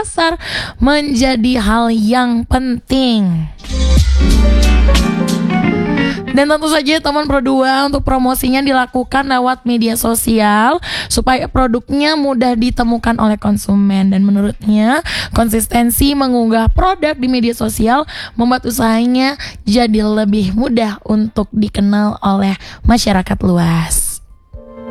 pasar menjadi hal yang penting. Dan tentu saja teman Pro 2 untuk promosinya dilakukan lewat media sosial supaya produknya mudah ditemukan oleh konsumen. Dan menurutnya konsistensi mengunggah produk di media sosial membuat usahanya jadi lebih mudah untuk dikenal oleh masyarakat luas.